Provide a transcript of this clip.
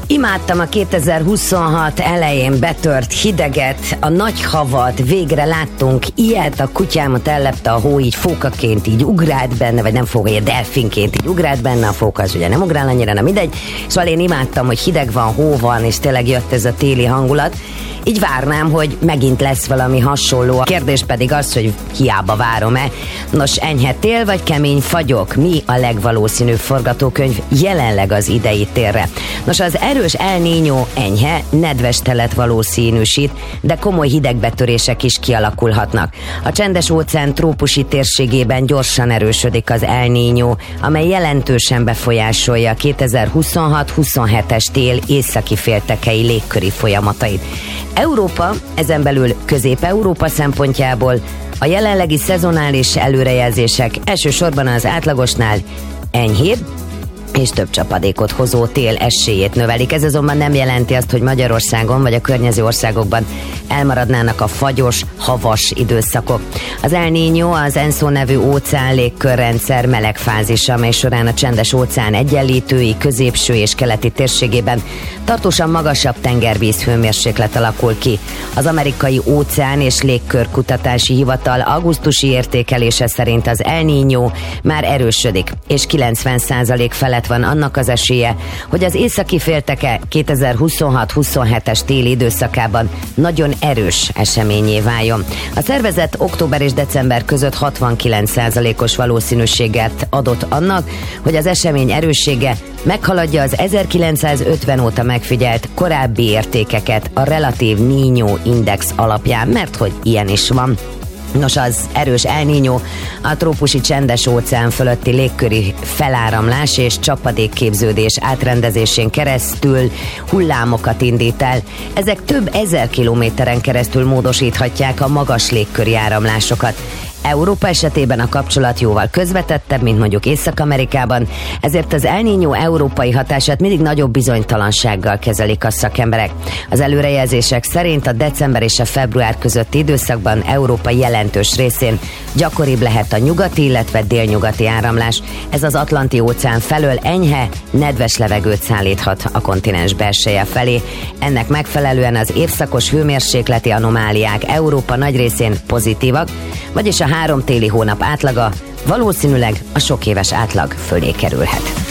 Imádtam a 2026 elején betört hideget, a nagy havat, végre láttunk ilyet, a kutyámat ellepte a hó, így fókaként így ugrált benne, vagy nem fóka, delfinként így ugrált benne, a fóka az ugye nem ugrál annyira, nem mindegy. Szóval én imádtam, hogy hideg van, hó van, és tényleg jött ez a téli hangulat. Így várnám, hogy megint lesz valami hasonló. A kérdés pedig az, hogy hiába várom-e. Nos, enyhe tél vagy kemény fagyok? Mi a legvalószínűbb forgatókönyv jelenleg az idei térre? Nos, az erős El Niño enyhe, nedves telet valószínűsít, de komoly hidegbetörések is kialakulhatnak. A Csendes-óceán trópusi térségében gyorsan erősödik az El Niño, amely jelentősen befolyásolja a 2026-27-es tél északi féltekei légköri folyamatait. Európa, ezen belül Közép-Európa szempontjából a jelenlegi szezonális előrejelzések elsősorban az átlagosnál enyhébb és több csapadékot hozó tél esélyét növelik. Ez azonban nem jelenti azt, hogy Magyarországon vagy a környező országokban elmaradnának a fagyos, havas időszakok. Az El Niño az ENSO nevű óceán légkörrendszer meleg fázisa, amely során a Csendes-óceán egyenlítői, középső és keleti térségében tartósan magasabb tengervíz hőmérséklet alakul ki. Az Amerikai Óceán és Légkörkutatási Hivatal augusztusi értékelése szerint az El Niño már erősödik, és 90% felett van annak az esélye, hogy az északi félteke 2026-27-es téli időszakában nagyon erős eseményé váljon. A szervezet október és december között 69%-os valószínűséget adott annak, hogy az esemény erőssége meghaladja az 1950 óta megfigyelt korábbi értékeket a relatív Niño index alapján, mert hogy ilyen is van. Nos, az erős El Niño a trópusi Csendes-óceán fölötti légköri feláramlás és csapadékképződés átrendezésén keresztül hullámokat indít el. Ezek több ezer kilométeren keresztül módosíthatják a magas légköri áramlásokat. Európa esetében a kapcsolat jóval közvetettebb, mint mondjuk Észak-Amerikában, ezért az El Niño európai hatását mindig nagyobb bizonytalansággal kezelik a szakemberek. Az előrejelzések szerint a december és a február közötti időszakban Európa jelentős részén gyakoribb lehet a nyugati, illetve délnyugati áramlás. Ez az Atlanti-óceán felől enyhe, nedves levegőt szállíthat a kontinens belseje felé. Ennek megfelelően az évszakos hőmérsékleti anomáliák Európa nagy részén pozitívak, vagyis a 3 téli hónap átlaga valószínűleg a sok éves átlag fölé kerülhet.